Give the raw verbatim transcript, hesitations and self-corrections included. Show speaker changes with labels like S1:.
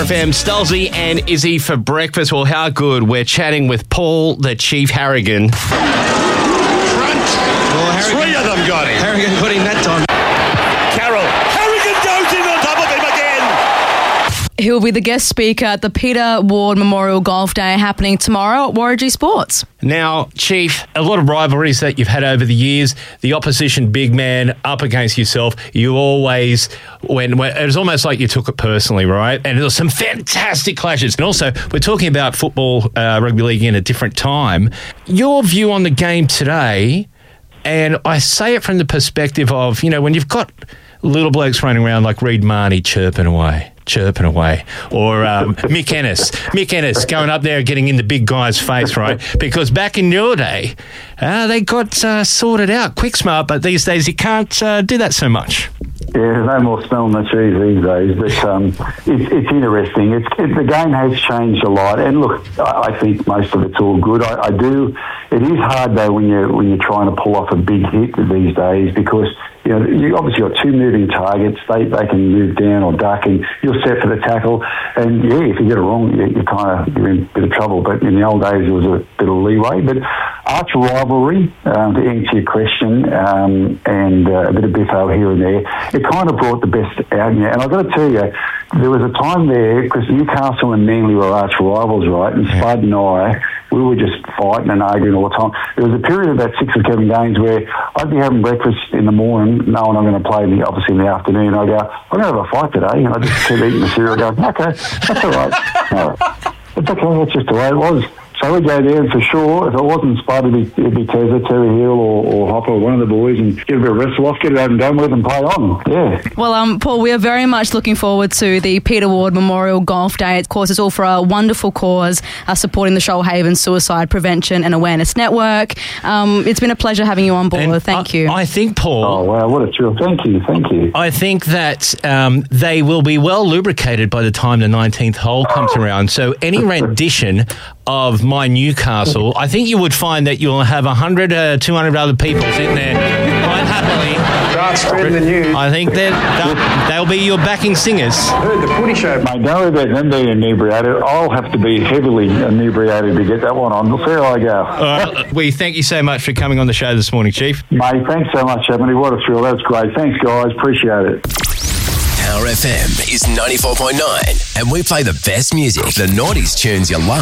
S1: F M, Stulzy and Izzy for breakfast. Well, how good. We're chatting with Paul, the Chief Harrigan.
S2: Front. Well, Harrigan, Three of them got him.
S1: Harrigan put in that time.
S2: Carroll. Harrigan goes in on top of him again.
S3: He'll be the guest speaker at the Peter Ward Memorial Golf Day happening tomorrow at Warragee Sports.
S1: Now, Chief, a lot of rivalries that you've had over the years, the opposition big man up against yourself, you always, when, when it was almost like you took it personally, right? And there were some fantastic clashes. And also, we're talking about football, uh, rugby league in a different time. Your view on the game today, and I say it from the perspective of, you know, when you've got little blokes running around like Reed Marnie chirping away. chirping away, or um, Mick Ennis. Mick Ennis going up there getting in the big guy's face, right? Because back in your day, uh, they got uh, sorted out quick smart, but these days you can't uh, do that so much.
S4: Yeah, there's no more smelling the cheese these days, but um, it's, it's interesting. It's, it, the game has changed a lot, and look, I, I think most of it's all good. I, I do. It is hard though when you're when you're trying to pull off a big hit these days, because you know you obviously got two moving targets. They they can move down or duck, and you're set for the tackle. And yeah, if you get it wrong, you, you kind of you're in a bit of trouble. But in the old days, there was a bit of leeway. But arch rivalry, um, to answer your question, um, and uh, a bit of biffo here and there, it kind of brought the best out in you. And I've got to tell you, there was a time there, because Newcastle and Manly were arch rivals, right? And Spud and I, we were just fighting and arguing all the time. There was a period of about six or seven games where I'd be having breakfast in the morning, knowing I'm going to play, in the, obviously, in the afternoon. I'd go, I'm going to have a fight today. And I just keep eating the cereal going, okay, that's all right. No, it's okay, that's just the way it was. So we'd go there, for sure. If it wasn't Spud, it'd be, it'd be Tezza, Terry Hill or, or Hopper, one of the boys, and get a bit of wrestle off, get it over and done with and play on. Yeah.
S3: Well, um, Paul, we are very much looking forward to the Peter Ward Memorial Golf Day. Of course, it's all for a wonderful cause, uh, supporting the Shoalhaven Suicide Prevention and Awareness Network. Um, it's been a pleasure having you on board.
S1: And
S3: Thank
S1: I,
S3: you.
S1: I think, Paul...
S4: Oh, wow, what a thrill. Thank you, thank you.
S1: I think that um, they will be well lubricated by the time the nineteenth hole comes around. So any rendition of My Newcastle, I think you would find that you'll have one hundred, uh, two hundred other people sitting there quite happily.
S5: Start spreading the news.
S1: I think that they'll, they'll be your backing singers.
S5: I heard the footy show.
S4: Mate, don't worry about them being inebriated. I'll have to be heavily inebriated to get that one on. There I go.
S1: Uh, we thank you so much for coming on the show this morning, Chief.
S4: Mate, thanks so much, Ebony. What a thrill. That's great. Thanks, guys. Appreciate it.
S6: Power F M is ninety-four point nine, and we play the best music, the noughties tunes you love.